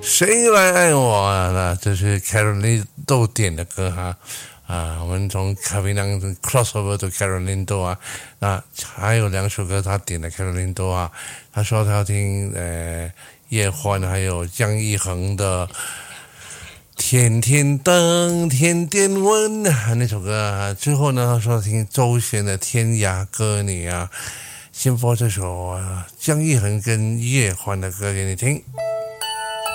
谁来爱我啊？那这是 Caroline 豆点的歌哈。我们从卡皮囊 crossover 到 Caroline 豆啊，那还有2首歌他点的 Caroline 豆啊，他说他要听叶欢还有江一恒的天天等天天问那首歌啊，最后呢他说听周璇的天涯歌女啊，先播这首江一恒跟叶欢的歌给你听。